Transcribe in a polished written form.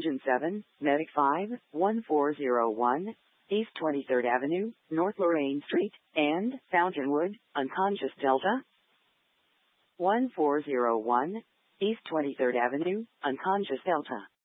Engine 7, Medic 5, 1401, East 23rd Avenue, North Lorraine Street, and Fountainwood, unconscious Delta. 1401, East 23rd Avenue, unconscious Delta.